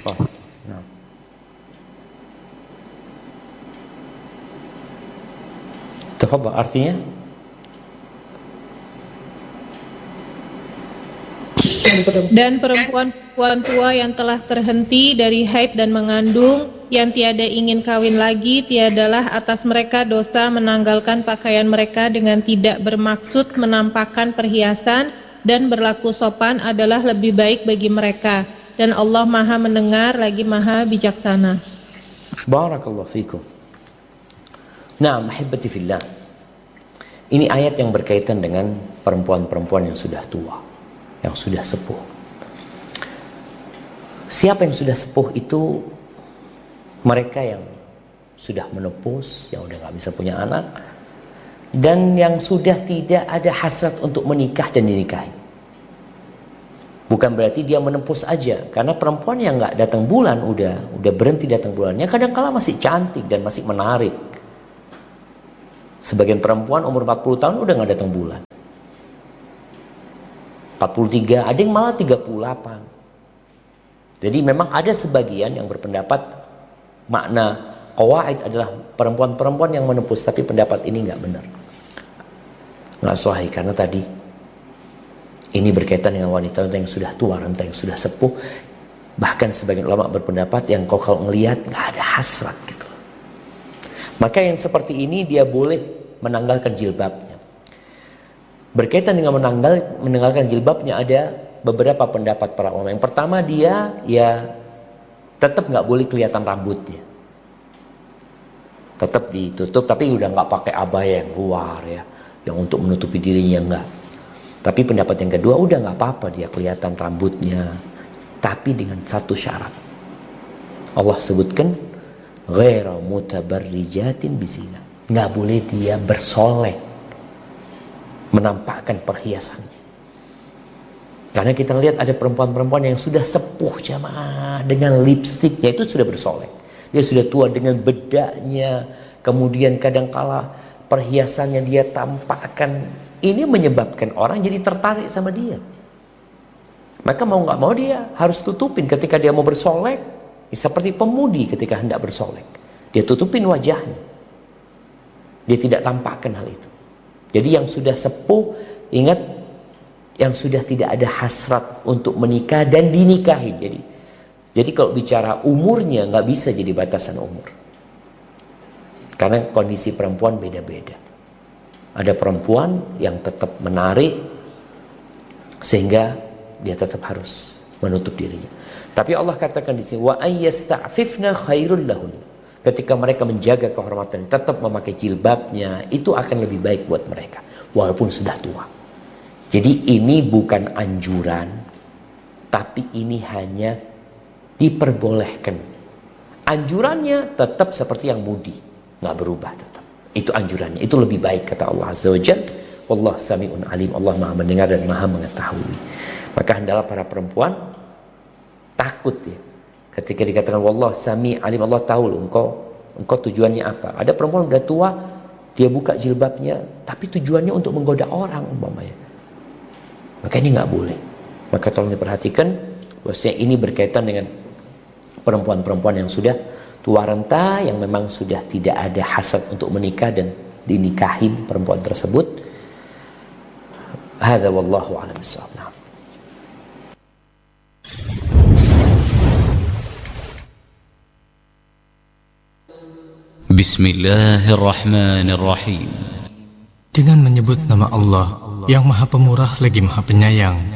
Oh, nah. Tafadhal, artinya? Dan perempuan tua yang telah terhenti dari haid dan mengandung, yang tiada ingin kawin lagi, tiadalah atas mereka dosa menanggalkan pakaian mereka dengan tidak bermaksud menampakkan perhiasan, dan berlaku sopan adalah lebih baik bagi mereka. Dan Allah Maha mendengar lagi Maha bijaksana. Barakallahu fikum. Nah, mahibbati fillah. Ini ayat yang berkaitan dengan perempuan-perempuan yang sudah tua, yang sudah sepuh. Siapa yang sudah sepuh itu? Mereka yang sudah menepus, yang udah gak bisa punya anak, dan yang sudah tidak ada hasrat untuk menikah dan dinikahi. Bukan berarti dia menepus aja, karena perempuan yang gak datang bulan udah berhenti datang bulannya, kadang-kala masih cantik dan masih menarik. Sebagian perempuan umur 40 tahun udah gak datang bulan. 43, ada yang malah 38. Jadi memang ada sebagian yang berpendapat makna qawaid adalah perempuan-perempuan yang menepus, tapi pendapat ini nggak benar, nggak sahih, karena tadi ini berkaitan dengan wanita yang sudah tua, renta yang sudah sepuh. Bahkan sebagian ulama berpendapat yang kalau ngelihat nggak ada hasrat gitu. Maka yang seperti ini dia boleh menanggalkan jilbabnya. Berkaitan dengan menanggalkan jilbabnya ada beberapa pendapat para ulama. Yang pertama, dia ya tetap nggak boleh kelihatan rambutnya, tetap ditutup, tapi udah nggak pakai abaya yang luar ya, yang untuk menutupi dirinya enggak. Tapi pendapat yang kedua, udah nggak apa-apa dia kelihatan rambutnya, tapi dengan satu syarat. Allah sebutkan ghaira mutabarrijatin bizina, nggak boleh dia bersolek, menampakkan perhiasannya. Karena kita lihat ada perempuan-perempuan yang sudah sepuh jamaah, dengan lipstiknya itu sudah bersolek. Dia sudah tua dengan bedaknya, kemudian kadangkala perhiasannya dia tampakkan. Ini menyebabkan orang jadi tertarik sama dia. Maka mau nggak mau dia harus tutupin ketika dia mau bersolek. Seperti pemudi ketika hendak bersolek, dia tutupin wajahnya. Dia tidak tampakkan hal itu. Jadi yang sudah sepuh, ingat, yang sudah tidak ada hasrat untuk menikah dan dinikahi. Jadi kalau bicara umurnya nggak bisa jadi batasan umur, karena kondisi perempuan beda-beda. Ada perempuan yang tetap menarik sehingga dia tetap harus menutup dirinya. Tapi Allah katakan di sini, wa ayyasta'fifna khairul lahun. Ketika mereka menjaga kehormatan, tetap memakai jilbabnya, itu akan lebih baik buat mereka walaupun sudah tua. Jadi ini bukan anjuran, tapi ini hanya diperbolehkan. Anjurannya tetap seperti yang mudi, nggak berubah tetap. Itu anjurannya, itu lebih baik kata Allah Azza wa Jalla. Wallah sami'un alim, Allah Maha mendengar dan Maha mengetahui. Maka hendaklah para perempuan takut ya, ketika dikatakan wallah sami' alim, Allah tahu loh engkau tujuannya apa. Ada perempuan udah tua, dia buka jilbabnya, tapi tujuannya untuk menggoda orang umpamanya. Maka ini nggak boleh. Maka tolong diperhatikan, bahwasanya ini berkaitan dengan perempuan-perempuan yang sudah tua renta, yang memang sudah tidak ada hasad untuk menikah dan dinikahin perempuan tersebut. Hadza wallahu a'lam bishawab. Bismillahirrahmanirrahim. Dengan menyebut nama Allah yang Maha Pemurah lagi Maha Penyayang.